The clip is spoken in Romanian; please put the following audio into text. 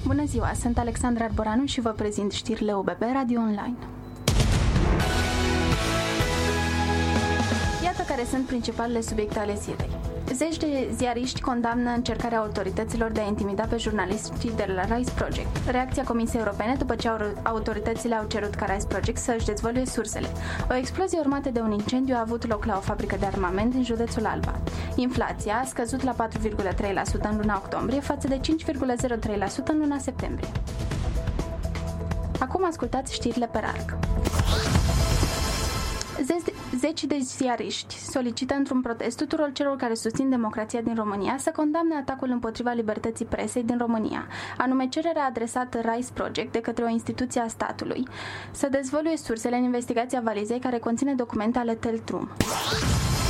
Bună ziua, sunt Alexandra Arboranu și vă prezint știrile OBB Radio Online. Iată care sunt principalele subiecte ale zilei. Zeci de ziariști condamnă încercarea autorităților de a intimida pe jurnaliștii de la Rice Project. Reacția Comisiei Europene după ce autoritățile au cerut ca Rice Project să își dezvăluie sursele. O explozie urmată de un incendiu a avut loc la o fabrică de armament din județul Alba. Inflația a scăzut la 4,3% în luna octombrie față de 5,03% în luna septembrie. Acum ascultați știrile pe larg. Zeci de ziariști solicită într-un protest tuturor celor care susțin democrația din România să condamne atacul împotriva libertății presei din România, anume cererea adresată Rice Project de către o instituție a statului să dezvăluie sursele în investigația valizei care conține documente ale Teltrum.